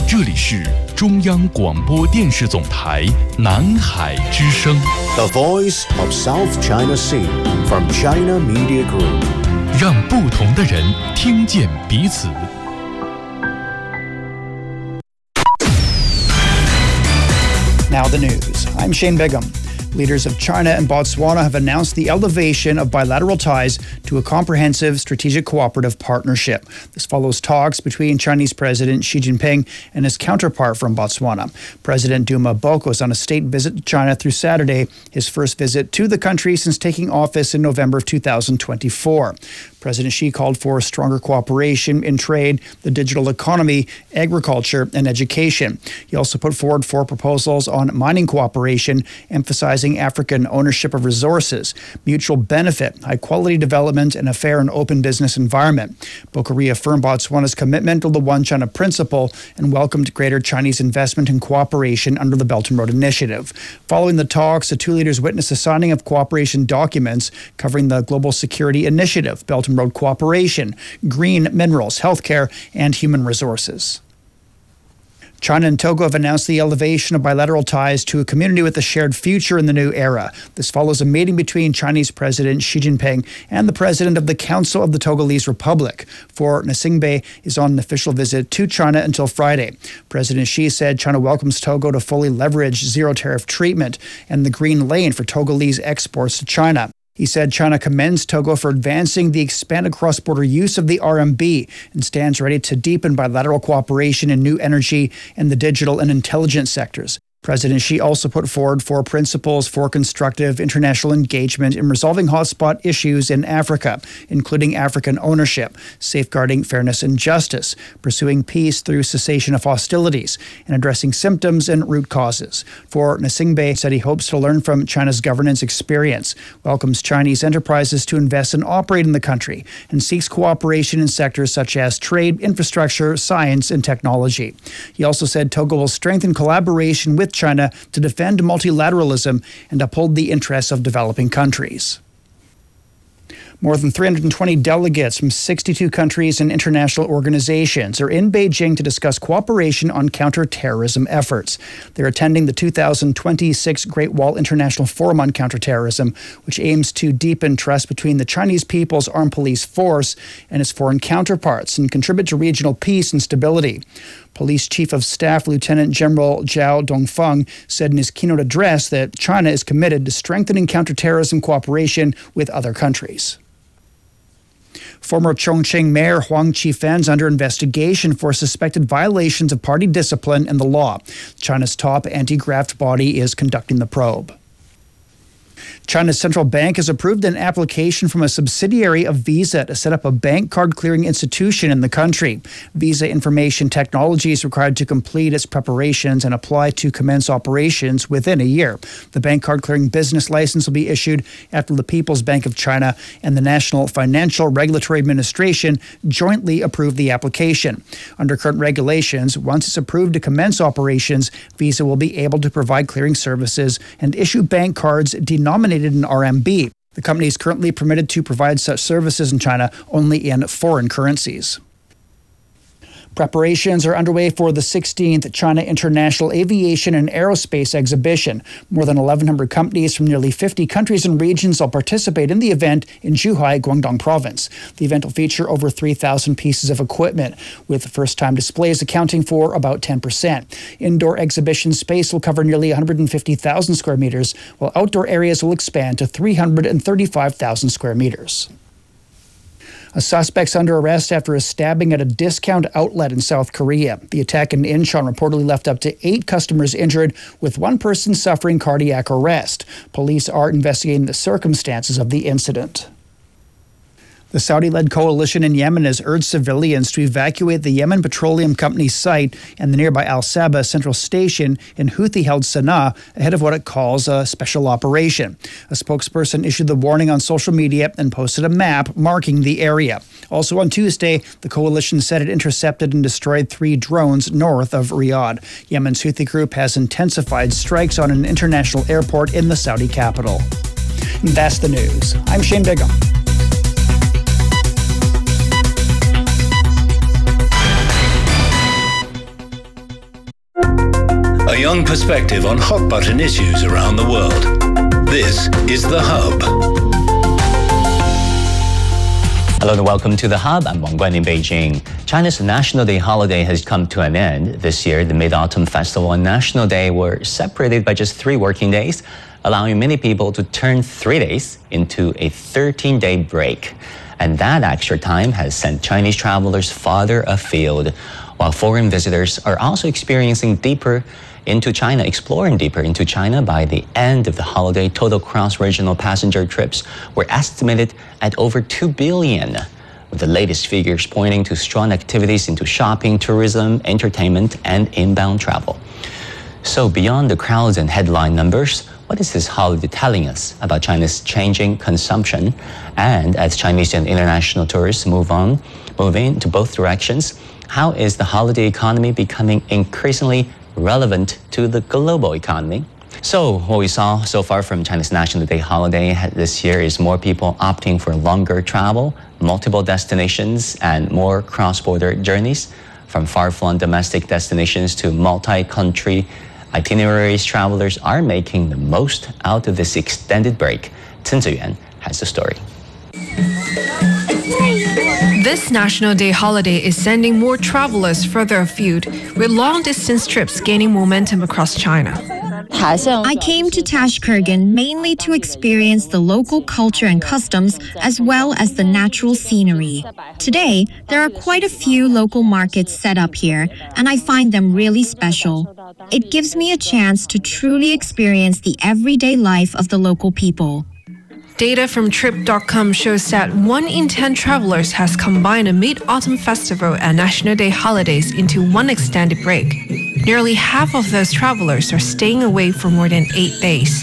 这里是中央广播电视总台南海之声 The Voice of South China Sea from China Media Group， 让不同的人听见彼此。 Now the news. I'm Shane Begum. Leaders of China and Botswana have announced the elevation of bilateral ties to a comprehensive strategic cooperative partnership. This follows talks between Chinese President Xi Jinping and his counterpart from Botswana. President Duma Boko is on a state visit to China through Saturday, his first visit to the country since taking office in November of 2024. President Xi called for stronger cooperation in trade, the digital economy, agriculture, and education. He also put forward 4 proposals on mining cooperation, emphasizing African ownership of resources, mutual benefit, high-quality development, and a fair and open business environment. Boko reaffirmed Botswana's commitment to the One China principle and welcomed greater Chinese investment and cooperation under the Belt and Road Initiative. Following the talks, the 2 leaders witnessed the signing of cooperation documents covering the Global Security Initiative, Belt and Road Cooperation, green minerals, healthcare, and human resources. China and Togo have announced the elevation of bilateral ties to a community with a shared future in the new era. This follows a meeting between Chinese President Xi Jinping and the President of the Council of the Togolese Republic. For Nsingbe is on an official visit to China until Friday. President Xi said China welcomes Togo to fully leverage zero-tariff treatment and the green lane for Togolese exports to China. He said China commends Togo for advancing the expanded cross-border use of the RMB and stands ready to deepen bilateral cooperation in new energy and the digital and intelligence sectors. President Xi also put forward 4 principles for constructive international engagement in resolving hotspot issues in Africa, including African ownership, safeguarding fairness and justice, pursuing peace through cessation of hostilities, and addressing symptoms and root causes. For Nsingbe said he hopes to learn from China's governance experience, welcomes Chinese enterprises to invest and operate in the country, and seeks cooperation in sectors such as trade, infrastructure, science, and technology. He also said Togo will strengthen collaboration with China to defend multilateralism and uphold the interests of developing countries. More than 320 delegates from 62 countries and international organizations are in Beijing to discuss cooperation on counterterrorism efforts. They're attending the 2026 Great Wall International Forum on Counterterrorism, which aims to deepen trust between the Chinese People's Armed Police Force and its foreign counterparts and contribute to regional peace and stability. Police Chief of Staff Lieutenant General Zhao Dongfeng said in his keynote address that China is committed to strengthening counterterrorism cooperation with other countries. Former Chongqing Mayor Huang Qifan is under investigation for suspected violations of party discipline and the law. China's top anti-graft body is conducting the probe. China's central bank has approved an application from a subsidiary of Visa to set up a bank card clearing institution in the country. Visa Information Technology is required to complete its preparations and apply to commence operations within a year. The bank card clearing business license will be issued after the People's Bank of China and the National Financial Regulatory Administration jointly approved the application. Under current regulations, once it's approved to commence operations, Visa will be able to provide clearing services and issue bank cards denominated in RMB. The company is currently permitted to provide such services in China only in foreign currencies. Preparations are underway for the 16th China International Aviation and Aerospace Exhibition. More than 1,100 companies from nearly 50 countries and regions will participate in the event in Zhuhai, Guangdong Province. The event will feature over 3,000 pieces of equipment, with first-time displays accounting for about 10%. Indoor exhibition space will cover nearly 150,000 square meters, while outdoor areas will expand to 335,000 square meters. A suspect's under arrest after a stabbing at a discount outlet in South Korea. The attack in Incheon reportedly left up to 8 customers injured, with 1 person suffering cardiac arrest. Police are investigating the circumstances of the incident. The Saudi-led coalition in Yemen has urged civilians to evacuate the Yemen Petroleum Company site and the nearby Al Sabah Central Station in Houthi-held Sana'a ahead of what it calls a special operation. A spokesperson issued the warning on social media and posted a map marking the area. Also on Tuesday, the coalition said it intercepted and destroyed 3 drones north of Riyadh. Yemen's Houthi group has intensified strikes on an international airport in the Saudi capital. And that's the news. I'm Shane Bigham. young perspective on hot-button issues around the world. This is The Hub. Hello and welcome to The Hub. I'm Wang Guan in Beijing. China's National Day holiday has come to an end. This year, the Mid-Autumn Festival and National Day were separated by just 3 working days, allowing many people to turn 3 days into a 13-day break. And that extra time has sent Chinese travelers farther afield, while foreign visitors are also exploring deeper into China. By the end of the holiday, total cross-regional passenger trips were estimated at over 2 billion, with the latest figures pointing to strong activities into shopping, tourism, entertainment, and inbound travel. So beyond the crowds and headline numbers, what is this holiday telling us about China's changing consumption? And as Chinese and international tourists moving to both directions, how is the holiday economy becoming increasingly relevant to the global economy? So what we saw so far from China's National Day holiday this year is more people opting for longer travel, multiple destinations, and more cross-border journeys. From far-flung domestic destinations to multi-country itineraries, travelers are making the most out of this extended break. Chen Ziyuan has the story. This National Day holiday is sending more travelers further afield, with long-distance trips gaining momentum across China. I came to Tashkurgan mainly to experience the local culture and customs as well as the natural scenery. Today, there are quite a few local markets set up here, and I find them really special. It gives me a chance to truly experience the everyday life of the local people. Data from Trip.com shows that 1 in 10 travelers has combined a Mid-Autumn Festival and National Day holidays into one extended break. Nearly half of those travelers are staying away for more than 8 days.